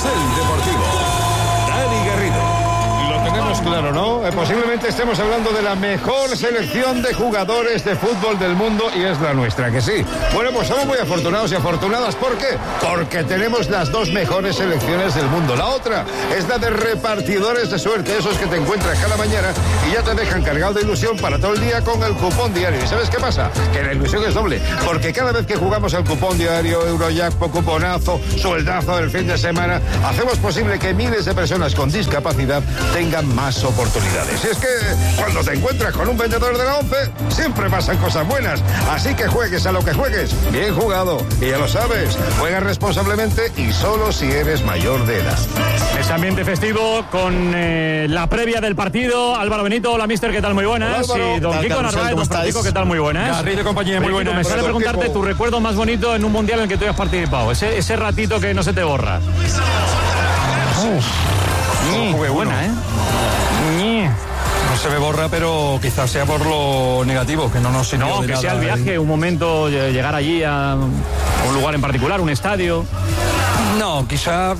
Carrusel Deportivo. Dani Garrido. Tenemos claro, ¿no? Posiblemente estemos hablando de la mejor selección de jugadores de fútbol del mundo y es la nuestra, que sí. Bueno, pues somos muy afortunados y afortunadas. ¿Por qué? Porque tenemos las dos mejores selecciones del mundo. La otra es la de repartidores de suerte, esos que te encuentras cada mañana y ya te dejan cargado de ilusión para todo el día con el cupón diario. ¿Y sabes qué pasa? Que la ilusión es doble, porque cada vez que jugamos el cupón diario, Eurojackpot, cuponazo, sueldazo del fin de semana, hacemos posible que miles de personas con discapacidad tengan más oportunidades. Es que cuando te encuentras con un vendedor de la ONCE, siempre pasan cosas buenas. Así que juegues a lo que juegues, bien jugado. Y ya lo sabes, juega responsablemente y solo si eres mayor de edad. Ese ambiente festivo con la previa del partido. Álvaro Benito, hola mister, ¿qué tal? Muy buenas. Y don Kiko Narváez, don Francisco, ¿qué tal? Muy buenas. Garrido y compañía, muy buenas. Me sale preguntarte tu recuerdo más bonito en un mundial en el que tú hayas participado. Ese ratito que no se te borra. Fue buena, ¿eh? No se me borra, pero quizás sea por lo negativo, que no nos sirvió de nada. No, que sea el viaje, un momento, llegar allí a un lugar en particular, un estadio. No, quizá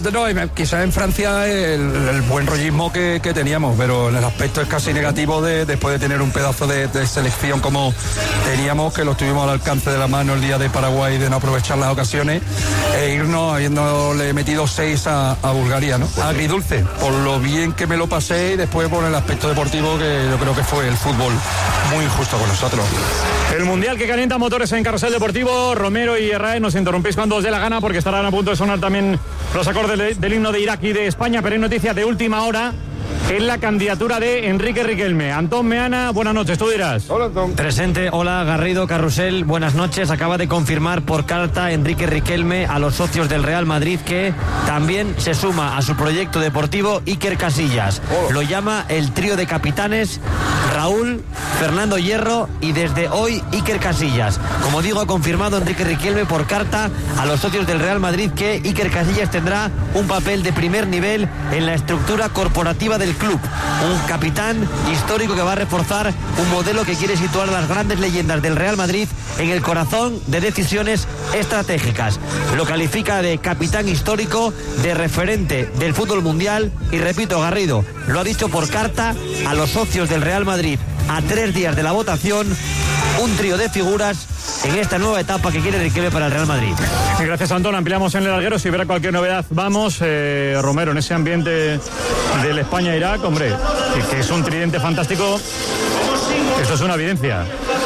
en Francia el buen rollismo que teníamos, pero en el aspecto es casi negativo después de tener un pedazo de selección como teníamos, que lo tuvimos al alcance de la mano el día de Paraguay, de no aprovechar las ocasiones e irnos habiéndole metido 6 a Bulgaria, ¿no? Agridulce, por lo bien que me lo pasé y después por el aspecto deportivo, que yo creo que fue el fútbol muy injusto con nosotros. El mundial que calienta motores en Carrusel Deportivo. Romero y Herrera, nos interrumpís cuando os dé la gana, porque estarán a punto de sonar también los acordes del himno de Irak y de España, pero hay noticia de última hora en la candidatura de Enrique Riquelme. Antón Meana, buenas noches, tú dirás. Hola, Antón. Presente, hola Garrido, Carrusel, buenas noches. Acaba de confirmar por carta Enrique Riquelme a los socios del Real Madrid que también se suma a su proyecto deportivo Iker Casillas. Lo llama el trío de capitanes, Raúl, Fernando Hierro y desde hoy Iker Casillas. Como digo, ha confirmado Enrique Riquelme por carta a los socios del Real Madrid que Iker Casillas tendrá un papel de primer nivel en la estructura corporativa del club. Un capitán histórico que va a reforzar un modelo que quiere situar a las grandes leyendas del Real Madrid en el corazón de decisiones estratégicas. Lo califica de capitán histórico, de referente del fútbol mundial y, repito, Garrido, lo ha dicho por carta a los socios del Real Madrid a 3 días de la votación. Un trío de figuras en esta nueva etapa que quiere Riquelme para el Real Madrid. Gracias, Antón. Ampliamos en el larguero. Si hubiera cualquier novedad, vamos. Romero, en ese ambiente del España-Irak, hombre, que es un tridente fantástico. Esto es una evidencia.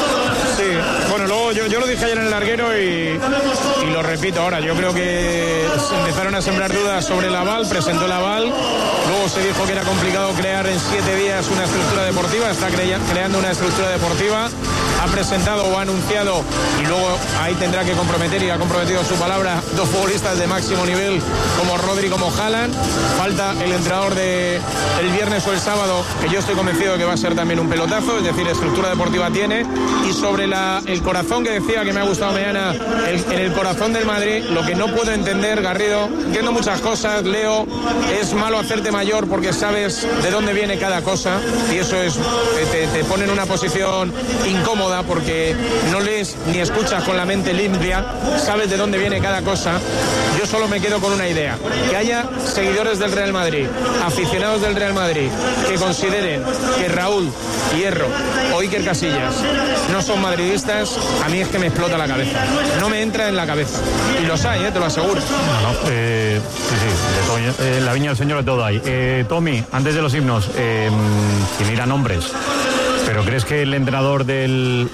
Sí, bueno, luego yo lo dije ayer en el larguero y lo repito ahora. Yo creo que empezaron a sembrar dudas sobre el aval, presentó el aval, luego se dijo que era complicado crear en 7 días una estructura deportiva, está creando una estructura deportiva, ha presentado o ha anunciado y luego ahí tendrá que comprometer y ha comprometido su palabra 2 futbolistas de máximo nivel como Rodri, como Haaland. Falta el entrenador el viernes o el sábado, que yo estoy convencido de que va a ser también un pelotazo, es decir, estructura deportiva tiene. Y sobre el corazón que decía, que me ha gustado mañana, en el corazón del Madrid, lo que no puedo entender, Garrido, entiendo muchas cosas, Leo, es malo hacerte mayor porque sabes de dónde viene cada cosa y eso es te pone en una posición incómoda porque no lees ni escuchas con la mente limpia, sabes de dónde viene cada cosa. Yo solo me quedo con una idea, que haya seguidores del Real Madrid, aficionados del Real Madrid, que consideren que Raúl, Hierro o Iker Casillas no son madridistas. A mí es que me explota la cabeza, no me entra en la cabeza, y los hay, te lo aseguro. Sí, de todo, la viña del señor de todo hay. Tommy, antes de los himnos, sin ir a nombres, pero ¿crees que el entrenador de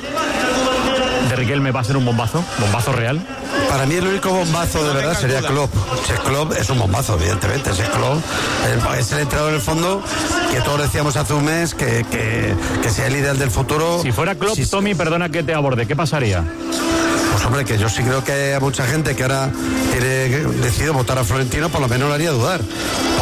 Riquelme va a ser un bombazo real? Para mí el único bombazo de verdad sería Klopp. Si es Klopp, es un bombazo, evidentemente. Si es Klopp, es el entrenador en el fondo que todos decíamos hace un mes que sea el ideal del futuro. Si fuera Klopp, Tommy, perdona que te aborde, ¿qué pasaría? Pues hombre, que yo sí creo que hay mucha gente que ahora tiene decidido votar a Florentino, por lo menos lo haría dudar.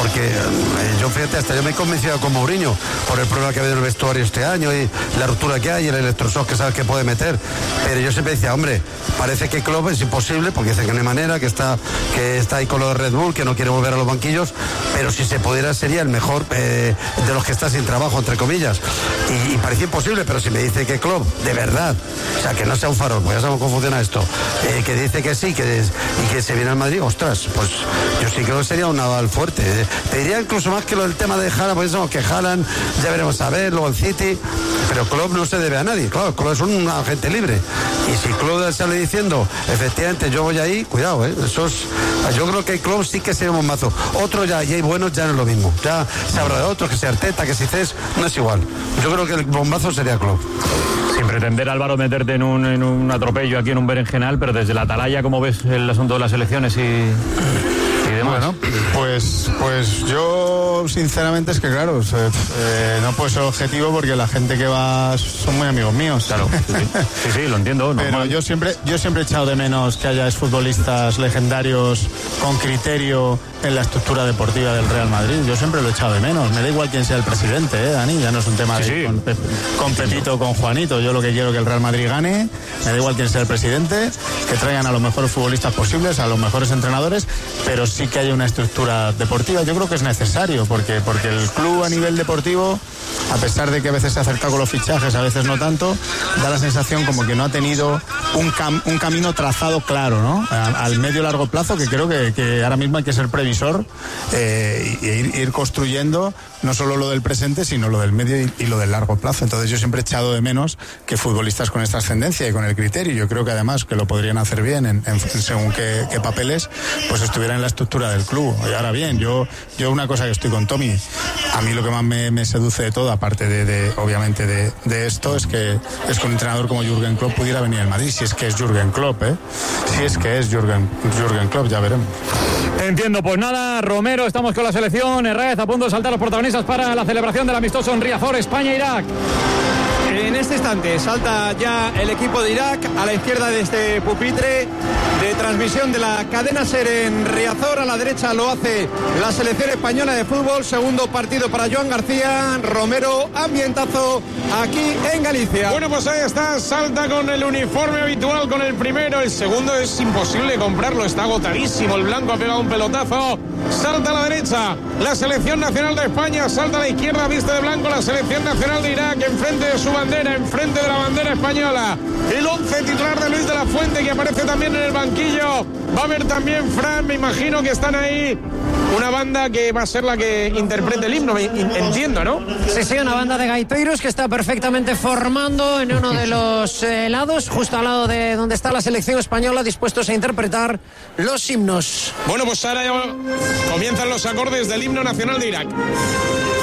porque yo, fíjate, hasta yo me he convencido con Mourinho por el problema que ha habido en el vestuario este año y la ruptura que hay y el electroshock que sabes que puede meter, pero yo siempre decía, hombre, parece que Klopp es imposible porque dice que no hay manera, que está ahí con lo de Red Bull, que no quiere volver a los banquillos, pero si se pudiera sería el mejor de los que está sin trabajo, entre comillas, y parece imposible, pero si me dice que Klopp, de verdad, o sea, que no sea un farol, pues ya sabemos cómo funciona esto, que dice que sí, y que se viene al Madrid, ostras, pues yo sí creo que sería un aval fuerte. Te diría incluso más que lo del tema de Haaland, pues eso, que Haaland ya veremos a ver, luego el City, pero Klopp no se debe a nadie, claro, Klopp es un agente libre, y si Klopp sale diciendo, efectivamente yo voy ahí, cuidado, eso es, yo creo que Klopp sí que sería un bombazo. Otro ya, y hay buenos, ya no es lo mismo, ya se habla de otros, que sea Arteta, que si Cés, no es igual. Yo creo que el bombazo sería Klopp. Sin pretender, Álvaro, meterte en un atropello aquí en un berenjenal, pero desde la atalaya, ¿cómo ves el asunto de las elecciones y demás? Bueno, pues yo sinceramente es que claro, no puedo ser objetivo porque la gente que va son muy amigos míos. Claro, sí, lo entiendo. Pero normal. yo siempre he echado de menos que haya exfutbolistas legendarios con criterio en la estructura deportiva del Real Madrid. Yo siempre lo he echado de menos. Me da igual quién sea el presidente, Dani. Ya no es un tema con Pepito o con Juanito. Yo lo que quiero es que el Real Madrid gane. Me da igual quién sea el presidente, que traigan a los mejores futbolistas posibles, a los mejores entrenadores, pero sí que haya una estructura deportiva. Yo creo que es necesario, porque el club a nivel deportivo, a pesar de que a veces se ha acercado con los fichajes, a veces no tanto, da la sensación como que no ha tenido un camino trazado claro, ¿no? Al medio y largo plazo, que creo que ahora mismo hay que ser previsor e ir construyendo no solo lo del presente, sino lo del medio y lo del largo plazo. Entonces yo siempre he echado de menos que futbolistas con esta ascendencia y con el criterio, yo creo que además que lo podrían hacer bien en según qué papeles, pues estuvieran en la estructura del club. Y ahora bien, yo una cosa que estoy con Tommy, a mí lo que más me seduce de todo, aparte obviamente de esto, es que un entrenador como Jürgen Klopp pudiera venir al Madrid, si es que es Jürgen Klopp, si es que es Jürgen Klopp, ya veremos. Entiendo, pues nada, Romero, estamos con la selección, Herrez a punto de saltar los protagonistas para la celebración del amistoso en Riazor, España-Irak. En este instante salta ya el equipo de Irak a la izquierda de este pupitre de transmisión de la cadena SER en Riazor. A la derecha lo hace la selección española de fútbol. Segundo partido para Joan García. Romero, ambientazo aquí en Galicia. Bueno, pues ahí está, salta con el uniforme habitual, con el primero. El segundo es imposible comprarlo, está agotadísimo. El blanco ha pegado un pelotazo. Salta a la derecha la selección nacional de España, salta a la izquierda, viste de blanco la selección nacional de Irak, enfrente de su bandera, enfrente de la bandera española. El 11 titular de Luis de la Fuente, que aparece también en el banquillo. Va a haber también Fran, me imagino que están ahí. Una banda que va a ser la que interprete el himno, entiendo, ¿no? Sí, una banda de gaiteiros que está perfectamente formando en uno de los lados, justo al lado de donde está la selección española, dispuestos a interpretar los himnos. Bueno, pues ahora comienzan los acordes del himno nacional de Irak.